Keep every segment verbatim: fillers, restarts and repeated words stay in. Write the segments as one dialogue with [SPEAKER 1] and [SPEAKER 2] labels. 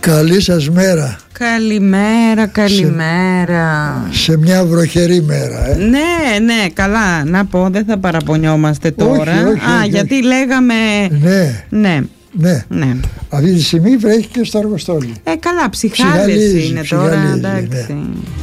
[SPEAKER 1] Καλή σας μέρα.
[SPEAKER 2] Καλημέρα, καλημέρα.
[SPEAKER 1] Σε, σε μια βροχερή μέρα, ε.
[SPEAKER 2] Ναι, ναι, καλά. Να πω, δεν θα παραπονιόμαστε τώρα.
[SPEAKER 1] Όχι, όχι,
[SPEAKER 2] Α,
[SPEAKER 1] όχι,
[SPEAKER 2] γιατί
[SPEAKER 1] όχι.
[SPEAKER 2] λέγαμε.
[SPEAKER 1] Ναι.
[SPEAKER 2] Ναι.
[SPEAKER 1] Ναι.
[SPEAKER 2] ναι.
[SPEAKER 1] Αυτή τη στιγμή βρέχει και στο Αργοστόλι.
[SPEAKER 2] Ε, καλά, ψυχάλες είναι τώρα. Εντάξει.
[SPEAKER 1] Ναι.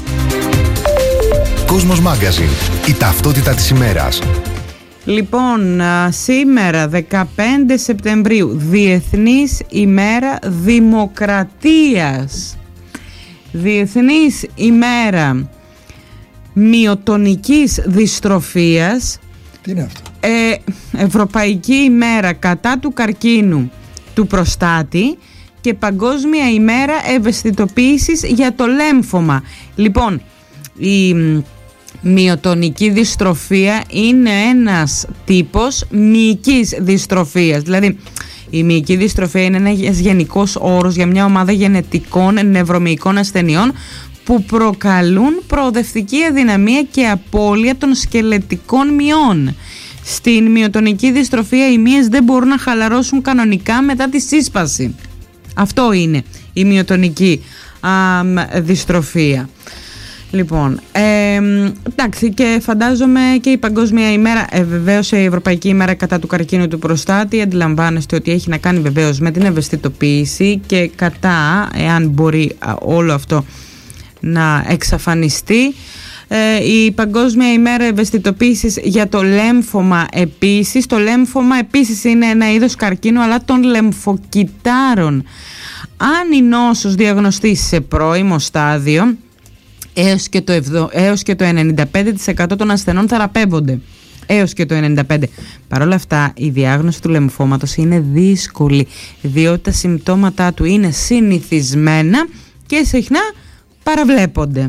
[SPEAKER 3] Κόσμος Μάγκαζιν. Η ταυτότητα της ημέρας.
[SPEAKER 2] Λοιπόν, σήμερα δεκαπέντε Σεπτεμβρίου, Διεθνής ημέρα Δημοκρατίας. Διεθνής ημέρα Μυοτονικής δυστροφίας.
[SPEAKER 1] Τι είναι αυτό?
[SPEAKER 2] ε, Ευρωπαϊκή ημέρα κατά του καρκίνου του προστάτη και Παγκόσμια ημέρα ευαισθητοποίησης για το λέμφωμα. Λοιπόν, η μυοτονική δυστροφία είναι ένας τύπος μυϊκής δυστροφίας. Δηλαδή η μυϊκή δυστροφία είναι ένας γενικός όρος για μια ομάδα γενετικών νευρομυϊκών ασθενειών που προκαλούν προοδευτική αδυναμία και απώλεια των σκελετικών μυών. Στην μυοτονική δυστροφία οι μύες δεν μπορούν να χαλαρώσουν κανονικά μετά τη σύσπαση. Αυτό είναι η μυοτονική α, δυστροφία. Λοιπόν, ε, εντάξει, και φαντάζομαι και η Παγκόσμια ημέρα, ε, βεβαίως η Ευρωπαϊκή ημέρα κατά του καρκίνου του προστάτη, αντιλαμβάνεστε ότι έχει να κάνει βεβαίως με την ευαισθητοποίηση και κατά, εάν μπορεί όλο αυτό να εξαφανιστεί. Ε, η Παγκόσμια ημέρα ευαισθητοποίησης για το λέμφωμα επίσης. Το λέμφωμα επίσης είναι ένα είδος καρκίνου, αλλά των λεμφοκυτάρων. Αν η νόσος διαγνωστεί σε πρώιμο στάδιο, έως και το, έως και το ενενήντα πέντε τοις εκατό των ασθενών θεραπεύονται. Έως και το ενενήντα πέντε τοις εκατό. Παρ' όλα αυτά, η διάγνωση του λεμφώματος είναι δύσκολη, διότι τα συμπτώματά του είναι συνηθισμένα και συχνά παραβλέπονται.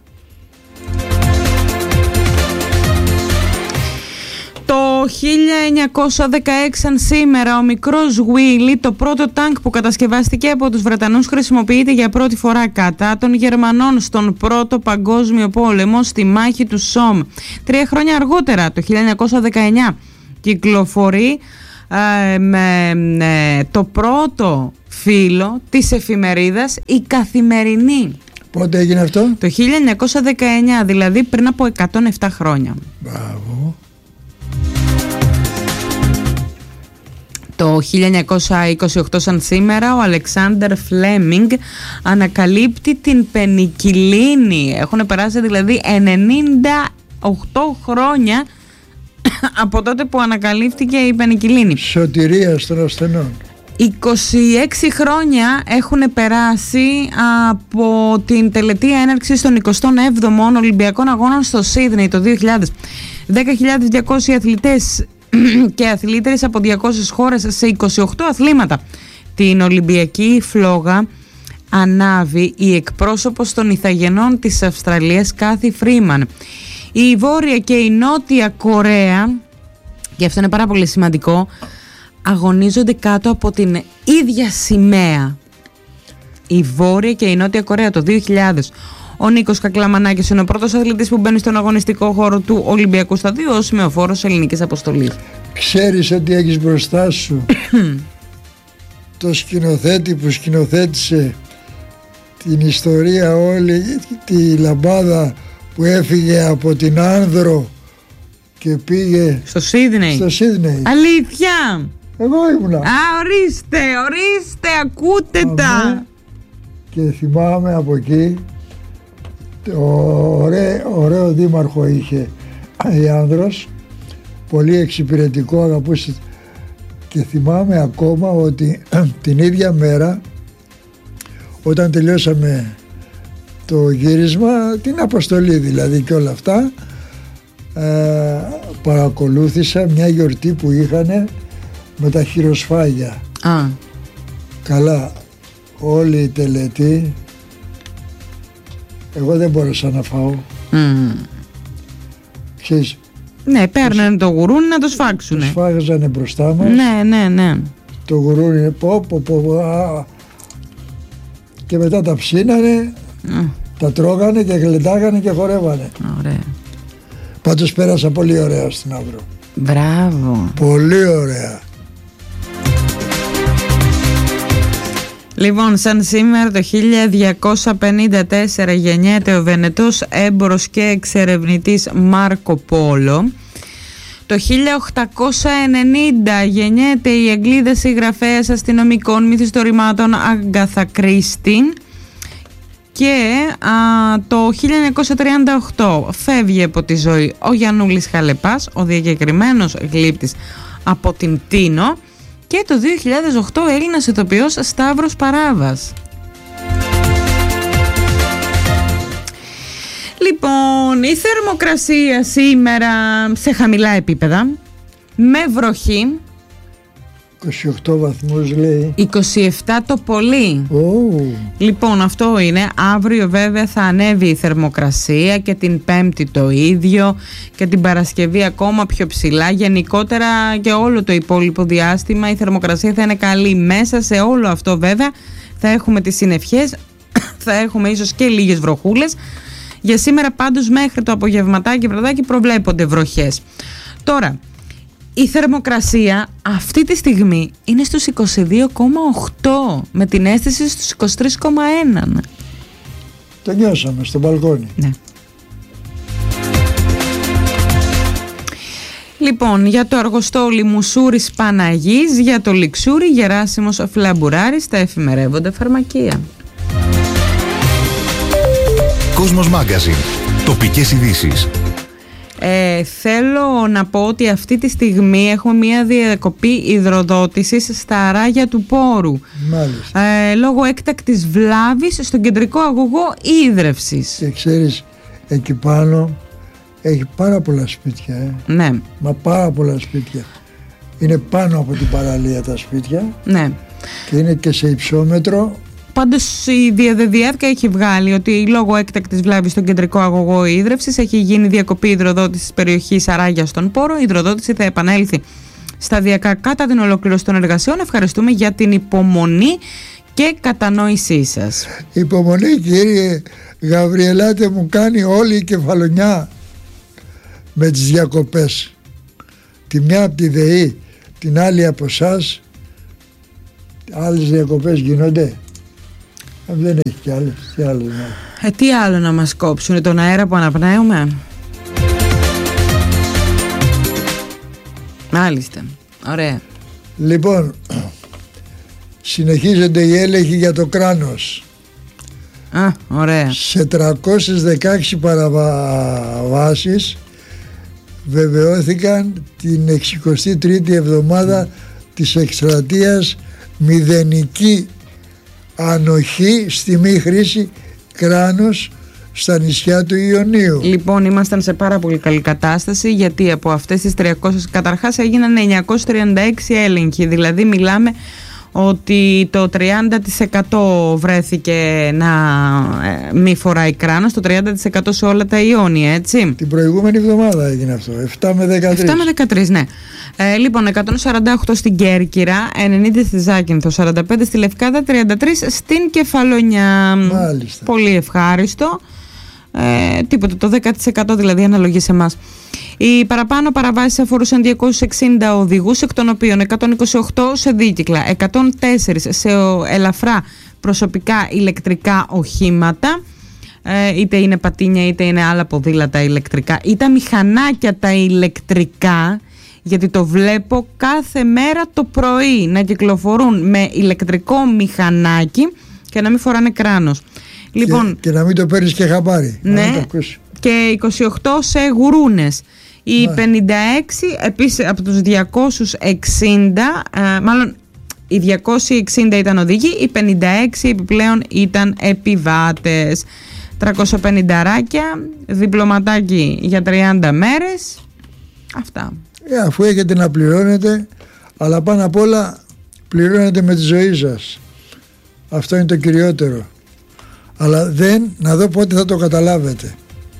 [SPEAKER 2] Το χίλια εννιακόσια δεκαέξι σήμερα ο μικρός Willy, το πρώτο τάγκ που κατασκευάστηκε από τους Βρετανούς, χρησιμοποιείται για πρώτη φορά κατά των Γερμανών στον Πρώτο Παγκόσμιο Πόλεμο στη μάχη του Σόμ. Τρία χρόνια αργότερα, το χίλια εννιακόσια δεκαεννιά, κυκλοφορεί ε, με, ε, το πρώτο φύλλο της εφημερίδας Η Καθημερινή.
[SPEAKER 1] Πότε έγινε αυτό?
[SPEAKER 2] Το χίλια εννιακόσια δεκαεννιά, δηλαδή πριν από εκατόν επτά χρόνια.
[SPEAKER 1] Μπράβο.
[SPEAKER 2] Το χίλια εννιακόσια είκοσι οκτώ σαν σήμερα ο Αλεξάντερ Φλέμινγκ ανακαλύπτει την πενικυλίνη. Έχουν περάσει δηλαδή ενενήντα οκτώ χρόνια από τότε που ανακαλύφθηκε η πενικυλίνη.
[SPEAKER 1] Σωτηρία των ασθενών.
[SPEAKER 2] είκοσι έξι χρόνια έχουν περάσει από την τελετή έναρξης των εικοστών έβδομων Ολυμπιακών Αγώνων στο Σίδνεϊ το δύο χιλιάδες. δέκα χιλιάδες διακόσιοι αθλητές και αθλήτρες από διακόσιες χώρες σε είκοσι οκτώ αθλήματα. Την Ολυμπιακή φλόγα ανάβει η εκπρόσωπος των Ιθαγενών της Αυστραλίας, Κάθι Φρίμαν. Η Βόρεια και η Νότια Κορέα, και αυτό είναι πάρα πολύ σημαντικό, αγωνίζονται κάτω από την ίδια σημαία. Η Βόρεια και η Νότια Κορέα το δύο χιλιάδες. Ο Νίκος Κακλαμανάκης είναι ο πρώτος αθλητής που μπαίνει στον αγωνιστικό χώρο του Ολυμπιακού Σταδίου ως σημεοφόρος ελληνικής αποστολής.
[SPEAKER 1] Ξέρεις ότι έχεις μπροστά σου το σκηνοθέτη που σκηνοθέτησε την ιστορία όλη, τη λαμπάδα που έφυγε από την Άνδρο και πήγε
[SPEAKER 2] στο Σίδνεϊ.
[SPEAKER 1] Στο Σίδνεϊ.
[SPEAKER 2] Αλήθεια!
[SPEAKER 1] Εγώ ήμουνα.
[SPEAKER 2] Α, ορίστε, ορίστε, ακούτε
[SPEAKER 1] Αμέ.
[SPEAKER 2] τα.
[SPEAKER 1] Και θυμάμαι από εκεί ωραίο, ωραίο δήμαρχο είχε η Άνδρος, πολύ εξυπηρετικό, αγαπούσε, και θυμάμαι ακόμα ότι την ίδια μέρα όταν τελειώσαμε το γύρισμα, την αποστολή δηλαδή και όλα αυτά, ε, παρακολούθησα μια γιορτή που είχανε με τα χειροσφάγια.
[SPEAKER 2] Α.
[SPEAKER 1] Καλά, όλη η τελετή εγώ δεν μπόρεσα να φάω.
[SPEAKER 2] Mm.
[SPEAKER 1] Ξέρεις,
[SPEAKER 2] ναι, παίρνανε το γουρούνι να το σφάξουνε.
[SPEAKER 1] Το σφάγαζανε μπροστά μας.
[SPEAKER 2] Ναι, ναι, ναι.
[SPEAKER 1] Το γουρούνι πω, πω, πω, α, και μετά τα ψήνανε, mm. τα τρώγανε και γλεντάγανε και χορεύανε.
[SPEAKER 2] Ωραία.
[SPEAKER 1] Πάντως πέρασα πολύ ωραία στην Αύρο.
[SPEAKER 2] Μπράβο.
[SPEAKER 1] Πολύ ωραία.
[SPEAKER 2] Λοιπόν, σαν σήμερα το χίλια διακόσια πενήντα τέσσερα γεννιέται ο Βενετός έμπορος και εξερευνητής Μάρκο Πόλο. Το χίλια οκτακόσια ενενήντα γεννιέται η Αγγλίδα συγγραφέας αστυνομικών μυθιστορημάτων Άγκαθα Κρίστη. Και α, το χίλια εννιακόσια τριάντα οκτώ φεύγει από τη ζωή ο Γιαννούλης Χαλεπάς, ο διακεκριμένος γλύπτης από την Τίνο. Και το δύο χιλιάδες οκτώ Έλληνας ηθοποιός Σταύρος Παράβας. Λοιπόν, η θερμοκρασία σήμερα σε χαμηλά επίπεδα, με βροχή.
[SPEAKER 1] είκοσι οκτώ βαθμούς λέει.
[SPEAKER 2] είκοσι επτά το πολύ.
[SPEAKER 1] Oh.
[SPEAKER 2] Λοιπόν, αυτό είναι. Αύριο βέβαια θα ανέβει η θερμοκρασία και την Πέμπτη το ίδιο και την Παρασκευή ακόμα πιο ψηλά. Γενικότερα και όλο το υπόλοιπο διάστημα η θερμοκρασία θα είναι καλή. Μέσα σε όλο αυτό βέβαια θα έχουμε τις συννεφιές, θα έχουμε ίσως και λίγες βροχούλες. Για σήμερα πάντως μέχρι το απογευματάκι βραδάκι προβλέπονται βροχές. Τώρα, η θερμοκρασία αυτή τη στιγμή είναι στους είκοσι δύο κόμμα οκτώ με την αίσθηση στους είκοσι τρία κόμμα ένα.
[SPEAKER 1] Το νιώσαμε στο μπαλκόνι.
[SPEAKER 2] Ναι. Λοιπόν, για το Αργοστόλι Μουσούρης Παναγής, για το Λιξούρι Γεράσιμος Φλαμπουράρης, τα εφημερεύονται φαρμακεία.
[SPEAKER 3] Κόσμος Μάγκαζιν. Τοπικές ειδήσεις.
[SPEAKER 2] Ε, θέλω να πω ότι αυτή τη στιγμή έχουμε μια διακοπή υδροδότησης στα αράγια του Πόρου.
[SPEAKER 1] Μάλιστα.
[SPEAKER 2] Ε, λόγω έκτακτης βλάβης στον κεντρικό αγωγό ίδρευσης.
[SPEAKER 1] Και ξέρεις, εκεί πάνω έχει πάρα πολλά σπίτια. Ε.
[SPEAKER 2] Ναι.
[SPEAKER 1] Μα πάρα πολλά σπίτια. Είναι πάνω από την παραλία τα σπίτια.
[SPEAKER 2] Ναι.
[SPEAKER 1] Και είναι και σε υψόμετρο.
[SPEAKER 2] Πάντως η Διαδεδιεύκα έχει βγάλει ότι λόγω έκτακτης βλάβης στον κεντρικό αγωγό ίδρευσης έχει γίνει διακοπή υδροδότησης της περιοχής Αράγια στον Πόρο. Η υδροδότηση θα επανέλθει σταδιακά κατά την ολοκλήρωση των εργασιών. Ευχαριστούμε για την υπομονή και κατανόησή σας.
[SPEAKER 1] Υπομονή κύριε Γαβριελάτε, μου κάνει όλη η κεφαλονιά με τις διακοπές. Τη μια από τη ΔΕΗ, την άλλη από εσάς. Άλλες διακοπές γίνονται. Δεν έχει κι άλλες. Τι άλλο, ναι.
[SPEAKER 2] ε, τι άλλο να μας κόψουν, τον αέρα που αναπνέουμε. Μάλιστα. Ωραία.
[SPEAKER 1] Λοιπόν, συνεχίζονται οι έλεγχοι για το κράνος.
[SPEAKER 2] Α, ωραία.
[SPEAKER 1] Σε τριακόσιες δεκαέξι παραβάσεις βεβαιώθηκαν την εξηκοστή τρίτη εβδομάδα της εκστρατείας μηδενική ανοχή στη μη χρήση κράνος στα νησιά του Ιωνίου.
[SPEAKER 2] Λοιπόν, ήμασταν σε πάρα πολύ καλή κατάσταση, γιατί από αυτές τις τριακόσιες καταρχάς έγιναν εννιακόσιοι τριάντα έξι έλεγχοι, δηλαδή μιλάμε ότι το τριάντα τοις εκατό βρέθηκε να ε, μη φοράει κράνος, το τριάντα τοις εκατό σε όλα τα Ιόνια, έτσι.
[SPEAKER 1] Την προηγούμενη εβδομάδα έγινε αυτό, επτά με δεκατρείς.
[SPEAKER 2] επτά με δεκατρείς, ναι. Ε, λοιπόν, εκατόν σαράντα οκτώ στην Κέρκυρα, ενενήντα στη Ζάκυνθο, σαράντα πέντε στη Λευκάδα, τριάντα τρία στην Κεφαλονιά.
[SPEAKER 1] Μάλιστα.
[SPEAKER 2] Πολύ ευχάριστο. Ε, τίποτα, το δέκα τοις εκατό δηλαδή αναλογεί σε εμάς. Οι παραπάνω παραβάσεις αφορούσαν διακόσιους εξήντα οδηγούς, εκ των οποίων εκατόν είκοσι οκτώ σε δίκυκλα, εκατόν τέσσερα σε ελαφρά προσωπικά ηλεκτρικά οχήματα, ε, είτε είναι πατίνια είτε είναι άλλα ποδήλατα ηλεκτρικά, ή τα μηχανάκια τα ηλεκτρικά, γιατί το βλέπω κάθε μέρα το πρωί να κυκλοφορούν με ηλεκτρικό μηχανάκι και να μην φοράνε κράνος.
[SPEAKER 1] Και,
[SPEAKER 2] λοιπόν,
[SPEAKER 1] και να μην το παίρνεις και χαμπάρι.
[SPEAKER 2] Ναι, και είκοσι οκτώ σε γουρούνες. Οι yeah. πενήντα έξι επίσης από τους διακόσιους εξήντα, ε, μάλλον οι διακόσιοι εξήντα ήταν οδηγοί, οι πενήντα έξι επιπλέον ήταν επιβάτες. τριακόσια πενήντα ράκια, διπλωματάκι για τριάντα μέρες. Αυτά.
[SPEAKER 1] Ε, αφού έχετε να πληρώνετε, αλλά πάνω απ' όλα πληρώνετε με τη ζωή σας. Αυτό είναι το κυριότερο. Αλλά δεν, να δω πότε θα το καταλάβετε.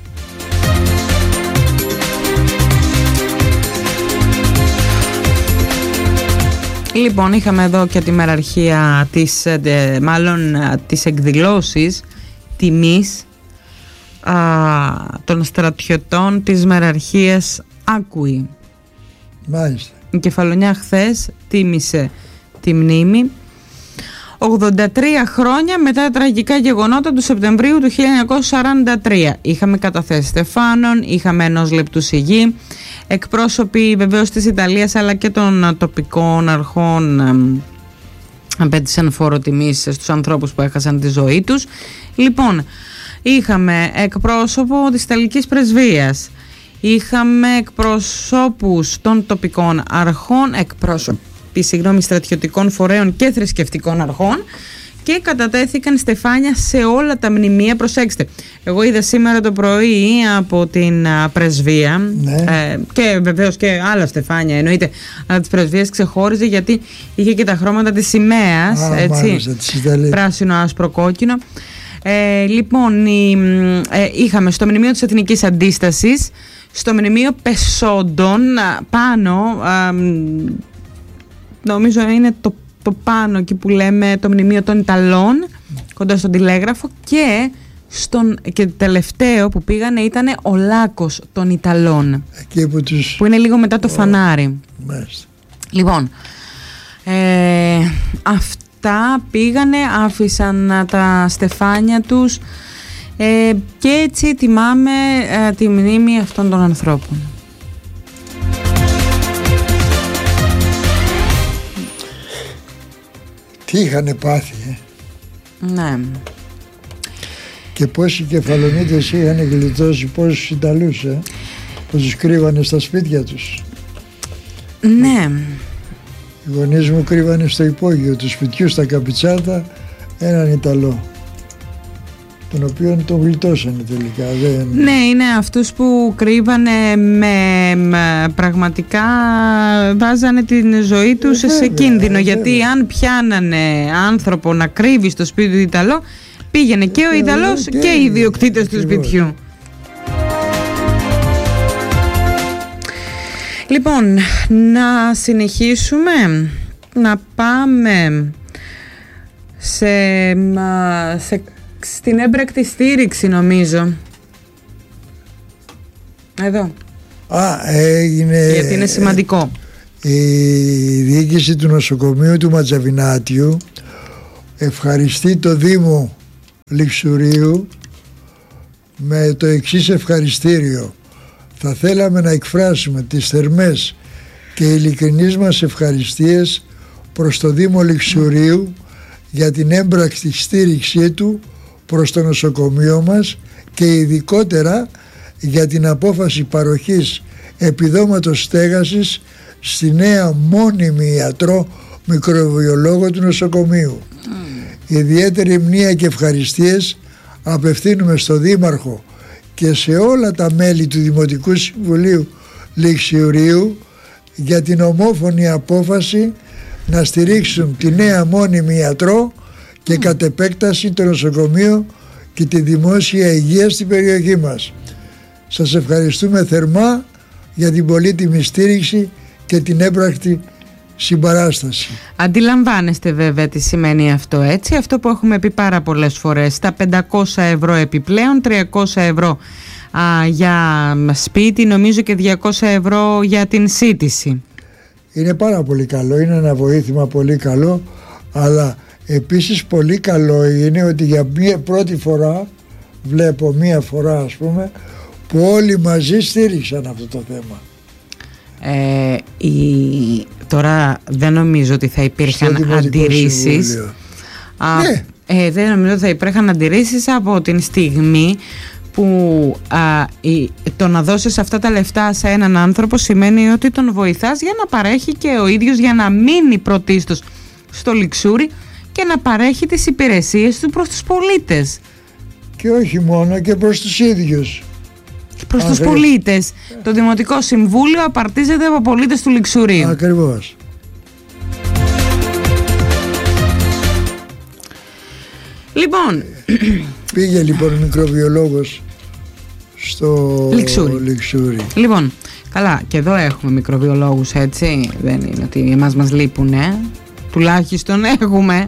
[SPEAKER 2] Λοιπόν, είχαμε εδώ και τη μεραρχία της, μάλλον της εκδηλώσεις τιμής α, των στρατιωτών της μεραρχίας Άκουη.
[SPEAKER 1] Μάλιστα.
[SPEAKER 2] Η Κεφαλονιά χθες τίμησε τη μνήμη. ογδόντα τρία χρόνια μετά τα τραγικά γεγονότα του Σεπτεμβρίου του χίλια εννιακόσια σαράντα τρία. Είχαμε καταθέσει στεφάνων, είχαμε ενός λεπτού σιγή. Εκπρόσωποι βεβαίως της Ιταλίας αλλά και των τοπικών αρχών απέτησαν φόρο τιμής στους ανθρώπους που έχασαν τη ζωή τους. Λοιπόν, είχαμε εκπρόσωπο της Ιταλικής Πρεσβείας, είχαμε εκπροσώπους των τοπικών αρχών, εκπρόσωποι συγγνώμη, στρατιωτικών φορέων και θρησκευτικών αρχών και κατατέθηκαν στεφάνια σε όλα τα μνημεία. Προσέξτε, εγώ είδα σήμερα το πρωί από την πρεσβεία, ναι. ε, και βεβαίως και άλλα στεφάνια εννοείται, αλλά της πρεσβείας ξεχώριζε γιατί είχε και τα χρώματα της σημαίας. Α, έτσι, μάλιστα, πράσινο, άσπρο, κόκκινο. Ε, λοιπόν, η, ε, είχαμε στο μνημείο της Εθνικής Αντίστασης, στο μνημείο Πεσόντων πάνω, ε, νομίζω είναι το το πάνω εκεί που λέμε το μνημείο των Ιταλών κοντά στον Τηλέγραφο, και στον, και το τελευταίο που πήγανε ήταν ο Λάκκος των Ιταλών, εκεί που, τους... που είναι λίγο μετά το oh. φανάρι. Μάλιστα. Λοιπόν, ε, αυτά πήγανε, άφησαν τα στεφάνια τους, ε, και έτσι τιμάμε ε, τη μνήμη αυτών των ανθρώπων.
[SPEAKER 1] Τι είχανε πάθει, ε?
[SPEAKER 2] Ναι.
[SPEAKER 1] Και πόσοι κεφαλονίτες είχαν γλιτώσει πόσους Ιταλούς, ε? Που τους κρύβανε στα σπίτια τους.
[SPEAKER 2] Ναι.
[SPEAKER 1] Οι γονείς μου κρύβανε στο υπόγειο του σπιτιού στα Καπιτσάτα έναν Ιταλό, τον οποίο τον γλιτώσανε τελικά. Δεν...
[SPEAKER 2] Ναι, είναι αυτούς που κρύβανε με, με πραγματικά βάζανε την ζωή τους ε, σε βέβαια, κίνδυνο, ε, γιατί βέβαια. Αν πιάνανε άνθρωπο να κρύβει στο σπίτι του Ιταλό, πήγαινε και ο Ιταλός και, και οι ιδιοκτήτες του σπιτιού. Λοιπόν, να συνεχίσουμε, να πάμε σε... σε στην έμπρακτη στήριξη, νομίζω. Εδώ.
[SPEAKER 1] Α, έγινε...
[SPEAKER 2] Γιατί είναι σημαντικό.
[SPEAKER 1] Η διοίκηση του νοσοκομείου του Ματζαβινάτιου ευχαριστεί το Δήμο Λιξουρίου με το εξής ευχαριστήριο. Θα θέλαμε να εκφράσουμε τις θερμές και ειλικρινείς μας ευχαριστίες προς το Δήμο Λιξουρίου για την έμπρακτη στήριξή του προς το νοσοκομείο μας και ειδικότερα για την απόφαση παροχής επιδόματος στέγασης στη νέα μόνιμη ιατρό μικροβιολόγο του νοσοκομείου. Mm. Ιδιαίτερη μνήα και ευχαριστίες απευθύνουμε στο Δήμαρχο και σε όλα τα μέλη του Δημοτικού Συμβουλίου Λιξιουρίου για την ομόφωνη απόφαση να στηρίξουν τη νέα μόνιμη ιατρό και mm. κατ' επέκταση το νοσοκομείο και τη δημόσια υγεία στην περιοχή μας. Σας ευχαριστούμε θερμά για την πολύτιμη στήριξη και την έμπρακτη συμπαράσταση. Αντιλαμβάνεστε βέβαια τι σημαίνει αυτό, έτσι? Αυτό που έχουμε πει πάρα πολλές φορές, τα πεντακόσια ευρώ επιπλέον, τριακόσια ευρώ α, για σπίτι, νομίζω και διακόσια ευρώ για την σύντηση. Είναι πάρα πολύ καλό, είναι ένα βοήθημα πολύ καλό, αλλά επίσης πολύ καλό είναι ότι για μία πρώτη φορά, βλέπω μία φορά ας πούμε, που όλοι μαζί στήριξαν αυτό το θέμα. Ε, η... Τώρα δεν νομίζω ότι θα υπήρχαν αντιρρήσεις. Α, ναι. ε, δεν νομίζω ότι θα υπήρχαν αντιρρήσεις από την στιγμή που α, η, το να δώσεις αυτά τα λεφτά σε έναν άνθρωπο σημαίνει ότι τον βοηθάς για να παρέχει και ο ίδιος, για να μείνει πρωτίστως στο Λιξούρι και να παρέχει τις υπηρεσίες του προς τους πολίτες. Και όχι μόνο, και προς τους ίδιους. Και προς τους πολίτες. Το Δημοτικό Συμβούλιο απαρτίζεται από πολίτες του Λιξουρίου. Ακριβώς. Λοιπόν, πήγε λοιπόν ο μικροβιολόγος στο Λιξούρι. Λιξούρι. Λοιπόν, καλά, και εδώ έχουμε μικροβιολόγους, έτσι. Δεν είναι ότι εμάς μας λείπουν, ε. Τουλάχιστον έχουμε.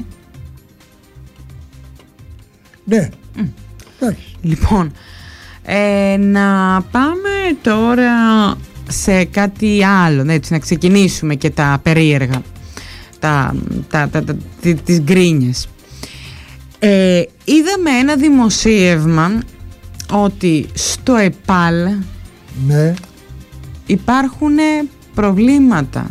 [SPEAKER 1] Ναι. Mm. Λοιπόν, ε, να πάμε τώρα σε κάτι άλλο, έτσι, να ξεκινήσουμε και τα περίεργα.
[SPEAKER 2] τα, τα, τα, τα, τα, τις γκρίνιες. Ε, είδαμε ένα δημοσίευμα ότι στο ΕΠΑΛ
[SPEAKER 1] ναι.
[SPEAKER 2] υπάρχουν προβλήματα.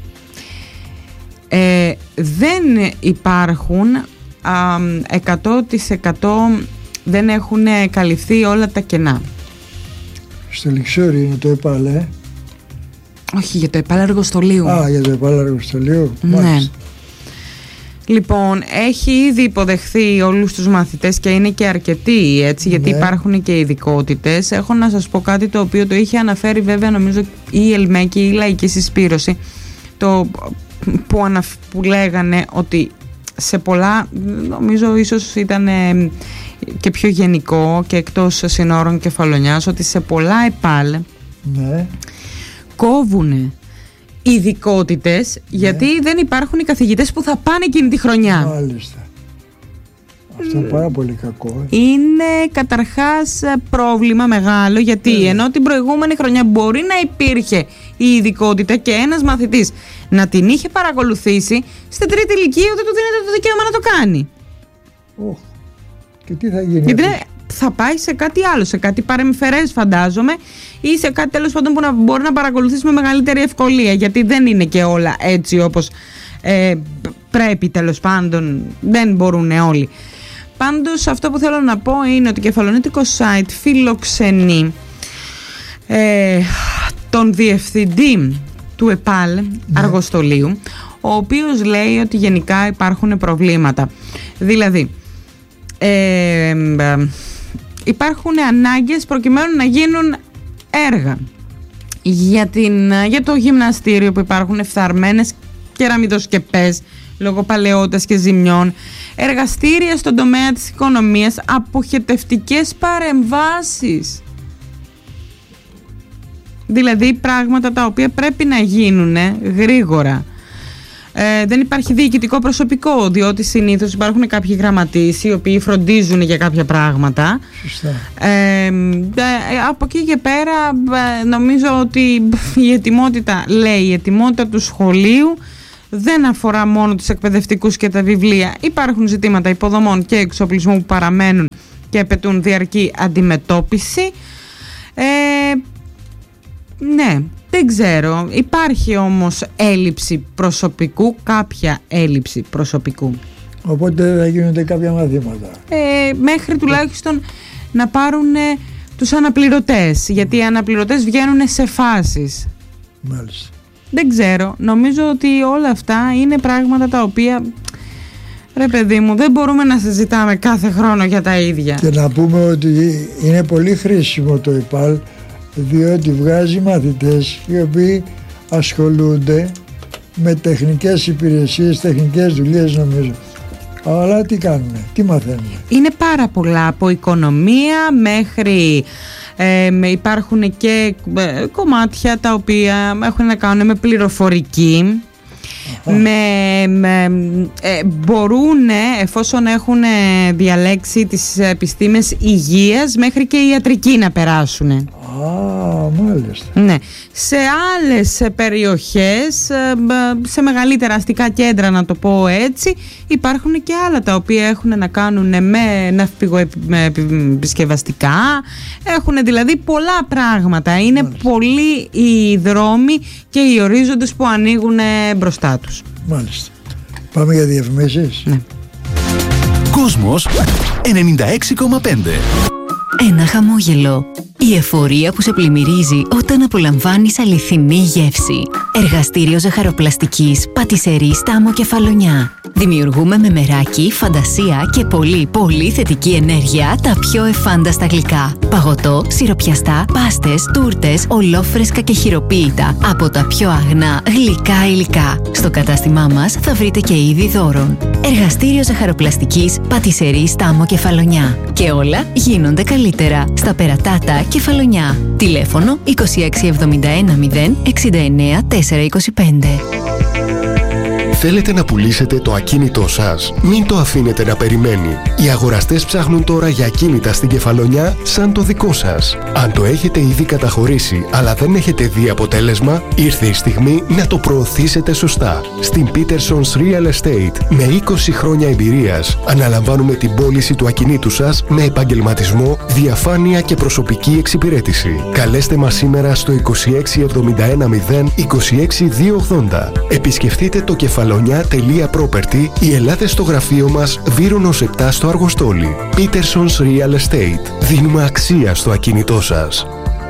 [SPEAKER 2] Ε, δεν υπάρχουν α, εκατό τοις εκατό δεν έχουν καλυφθεί όλα τα κενά.
[SPEAKER 1] Στο Λιξούρι είναι το ΕΠΑΛ, ε?
[SPEAKER 2] Όχι, για το ΕΠΑΛ Αργοστολίου.
[SPEAKER 1] Α, για το ΕΠΑΛ Αργοστολίου.
[SPEAKER 2] Ναι.
[SPEAKER 1] Μάλιστα.
[SPEAKER 2] Λοιπόν, έχει ήδη υποδεχθεί όλους τους μαθητές και είναι και αρκετοί, έτσι, γιατί ναι. υπάρχουν και ειδικότητες. Έχω να σας πω κάτι το οποίο το είχε αναφέρει βέβαια νομίζω η Ελμέκη ή η Λαϊκή Συσπήρωση, το που, αναφ... που λέγανε ότι σε πολλά, νομίζω ίσως ήταν ε, και πιο γενικό και εκτός συνόρων Κεφαλονιάς, ότι σε πολλά ΕΠΑΛ
[SPEAKER 1] ναι.
[SPEAKER 2] κόβουνε ειδικότητες, ναι. γιατί δεν υπάρχουν οι καθηγητές που θα πάνε εκείνη τη χρονιά.
[SPEAKER 1] Μάλιστα. Αυτό είναι πάρα πολύ κακό. Ε.
[SPEAKER 2] Είναι καταρχάς πρόβλημα μεγάλο, γιατί ε. ενώ την προηγούμενη χρονιά μπορεί να υπήρχε η ειδικότητα και ένας μαθητής να την είχε παρακολουθήσει, στην τρίτη ηλικία δεν του δίνεται το δικαίωμα να το κάνει.
[SPEAKER 1] Oh. Και τι θα γίνει?
[SPEAKER 2] Γιατί θα πάει σε κάτι άλλο, σε κάτι παρεμφερές φαντάζομαι, ή σε κάτι τέλος πάντων που να μπορεί να παρακολουθήσει με μεγαλύτερη ευκολία, γιατί δεν είναι και όλα έτσι όπως ε, πρέπει, τέλος πάντων δεν μπορούν όλοι. Πάντως αυτό που θέλω να πω είναι ότι Κεφαλονίτικο Site φιλοξενεί ε, τον διευθυντή του ΕΠΑΛ, ναι. Αργοστολίου, ο οποίος λέει ότι γενικά υπάρχουν προβλήματα. Δηλαδή ε, ε, υπάρχουν ανάγκες προκειμένου να γίνουν έργα για, την, για το γυμναστήριο, που υπάρχουν φθαρμένες κεραμιδοσκεπές λόγω παλαιότητας και ζημιών, εργαστήρια στον τομέα της οικονομίας, αποχετευτικές παρεμβάσεις. Δηλαδή πράγματα τα οποία πρέπει να γίνουν γρήγορα. Ε, δεν υπάρχει διοικητικό προσωπικό, διότι συνήθως υπάρχουν κάποιοι γραμματείς οι οποίοι φροντίζουν για κάποια πράγματα.
[SPEAKER 1] Σωστά.
[SPEAKER 2] Ε, ε, από εκεί και πέρα ε, νομίζω ότι η ετοιμότητα, λέει, η ετοιμότητα του σχολείου δεν αφορά μόνο τους εκπαιδευτικούς και τα βιβλία. Υπάρχουν ζητήματα υποδομών και εξοπλισμού που παραμένουν και απαιτούν διαρκή αντιμετώπιση. Ε, ναι, δεν ξέρω. Υπάρχει όμως έλλειψη προσωπικού, κάποια έλλειψη προσωπικού.
[SPEAKER 1] Οπότε θα γίνονται κάποια μαθήματα.
[SPEAKER 2] Ε, μέχρι τουλάχιστον να πάρουν ε, τους αναπληρωτές, γιατί οι αναπληρωτές βγαίνουν σε φάσεις.
[SPEAKER 1] Μάλιστα.
[SPEAKER 2] Δεν ξέρω. Νομίζω ότι όλα αυτά είναι πράγματα τα οποία, ρε παιδί μου, δεν μπορούμε να συζητάμε κάθε χρόνο για τα ίδια.
[SPEAKER 1] Και να πούμε ότι είναι πολύ χρήσιμο το ΕΠΑΛ, διότι βγάζει μαθητές οι οποίοι ασχολούνται με τεχνικές υπηρεσίες, τεχνικές δουλειές νομίζω. Αλλά τι κάνουνε, τι μαθαίνουν? Είναι
[SPEAKER 2] πάρα πολλά, από οικονομία μέχρι ε, υπάρχουν και ε, κομμάτια τα οποία έχουν να κάνουν με πληροφορική. Με, με, ε, μπορούν, εφόσον έχουν διαλέξει τις επιστήμες υγείας, μέχρι και ιατρική να περάσουν.
[SPEAKER 1] Α, μάλιστα.
[SPEAKER 2] Ναι. Σε άλλες περιοχές, σε μεγαλύτερα αστικά κέντρα, να το πω έτσι, υπάρχουν και άλλα τα οποία έχουν να κάνουν με ναυπηγοεπισκευαστικά. Έχουν δηλαδή πολλά πράγματα. Είναι μάλιστα πολλοί οι δρόμοι και οι ορίζοντες που ανοίγουν μπροστά τους.
[SPEAKER 1] Μάλιστα. Πάμε για διαφημίσεις.
[SPEAKER 2] Ναι.
[SPEAKER 3] Κόσμος ενενήντα έξι κόμμα πέντε.
[SPEAKER 4] Ένα χαμόγελο. Η εφορία που σε πλημμυρίζει όταν απολαμβάνεις αληθινή γεύση. Εργαστήριο ζαχαροπλαστικής Πατισερή Στάμο Κεφαλονιά. Δημιουργούμε με μεράκι, φαντασία και πολύ πολύ θετική ενέργεια τα πιο εφάνταστα γλυκά. Παγωτό, σιροπιαστά, πάστες, τούρτες, ολόφρεσκα και χειροποίητα από τα πιο αγνά γλυκά υλικά. Στο κατάστημά μας θα βρείτε και είδη δώρων. Εργαστήριο ζαχαροπλαστικής Πατισερή Στάμο Κεφαλονιά. Και όλα γίνονται καλύτερα στα Περατάτα Κεφαλονιά. Τηλέφωνο είκοσι έξι εβδομήντα ένα μηδέν εξήντα εννέα τετρακόσια είκοσι πέντε.
[SPEAKER 5] Θέλετε να πουλήσετε το ακίνητό σας? Μην το αφήνετε να περιμένει. Οι αγοραστές ψάχνουν τώρα για ακίνητα στην Κεφαλονιά σαν το δικό σας. Αν το έχετε ήδη καταχωρήσει αλλά δεν έχετε δει αποτέλεσμα, ήρθε η στιγμή να το προωθήσετε σωστά. Στην Peterson's Real Estate, με είκοσι χρόνια εμπειρίας, αναλαμβάνουμε την πώληση του ακινήτου σας με επαγγελματισμό, διαφάνεια και προσωπική εξυπηρέτηση. Καλέστε μας σήμερα στο είκοσι έξι εβδομήντα ένα μηδέν είκοσι έξι διακόσια ογδόντα. Επισκεφτείτε το κεφαλονιά τελεία property ή ελάτε στο γραφείο μας Βύρονος επτά στο Αργοστόλι. Peterson's Real Estate. Δίνουμε αξία στο ακίνητό σας.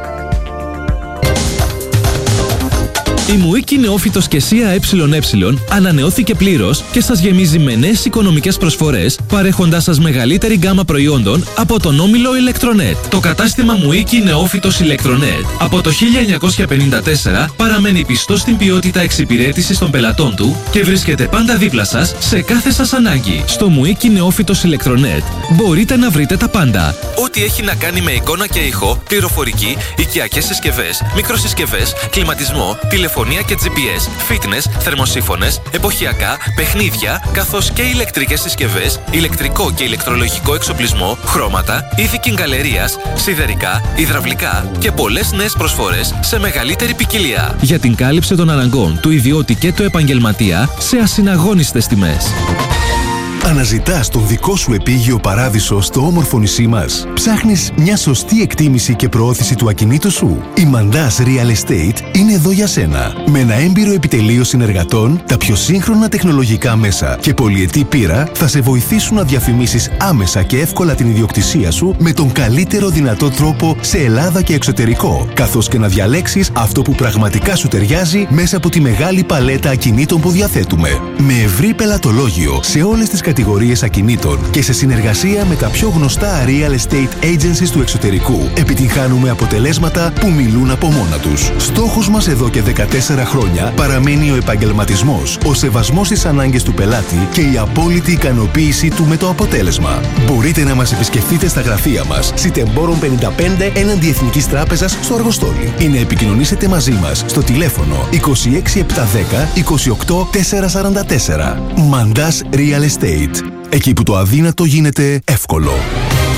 [SPEAKER 6] Η Μουίκη Νεόφυτος και Σία ΕΕ ανανεώθηκε πλήρως και σας γεμίζει με νέες οικονομικές προσφορές, παρέχοντάς σας μεγαλύτερη γκάμα προϊόντων από τον όμιλο Ηλεκτρονέτ. Το κατάστημα Μουίκη Νεόφυτος Ηλεκτρονέτ από το χίλια εννιακόσια πενήντα τέσσερα παραμένει πιστό στην ποιότητα εξυπηρέτησης των πελατών του και βρίσκεται πάντα δίπλα σας σε κάθε σας ανάγκη. Στο Μουίκη Νεόφυτος Ηλεκτρονέτ μπορείτε να βρείτε τα πάντα. Ό,τι έχει να κάνει με εικόνα και ήχο, πληροφορική, οικιακές συσκευές, μικροσυσκευές, κλιματισμό, τηλεφωνία και τζι πι ες, fitness, θερμοσύφωνες, εποχιακά, παιχνίδια, καθώς και ηλεκτρικές συσκευές, ηλεκτρικό και ηλεκτρολογικό εξοπλισμό, χρώματα, είδη κιγκαλερίας, σιδερικά, υδραυλικά και πολλές νέες προσφορές σε μεγαλύτερη ποικιλία. Για την κάλυψη των αναγκών του ιδιώτη και του επαγγελματία σε ασυναγώνιστες τιμές.
[SPEAKER 3] Αναζητάς τον δικό σου επίγειο παράδεισο στο όμορφο νησί μας? Ψάχνεις μια σωστή εκτίμηση και προώθηση του ακινήτου σου? Η Mandas Real Estate είναι εδώ για σένα. Με ένα έμπειρο επιτελείο συνεργατών, τα πιο σύγχρονα τεχνολογικά μέσα και πολυετή πείρα θα σε βοηθήσουν να διαφημίσεις άμεσα και εύκολα την ιδιοκτησία σου με τον καλύτερο δυνατό τρόπο σε Ελλάδα και εξωτερικό, καθώς και να διαλέξεις αυτό που πραγματικά σου ταιριάζει μέσα από τη μεγάλη παλέτα ακινήτων που διαθέτουμε. Με ευρύ πελατολόγιο σε όλες τις κατηγορίες ακινήτων και σε συνεργασία με τα πιο γνωστά real estate agencies του εξωτερικού, επιτυγχάνουμε αποτελέσματα που μιλούν από μόνα τους. Στόχος μας εδώ και δεκατέσσερα χρόνια παραμένει ο επαγγελματισμός, ο σεβασμός στις ανάγκες του πελάτη και η απόλυτη ικανοποίησή του με το αποτέλεσμα. Μπορείτε να μας επισκεφτείτε στα γραφεία μας, Σιτεμπόρων πενήντα πέντε έναντι Εθνικής Τράπεζας στο Αργοστόλι, ή να επικοινωνήσετε μαζί μας στο τηλέφωνο είκοσι έξι επτακόσια δέκα είκοσι οκτώ τετρακόσια σαράντα τέσσερα. Mandas Real Estate. Εκεί που το αδύνατο γίνεται εύκολο.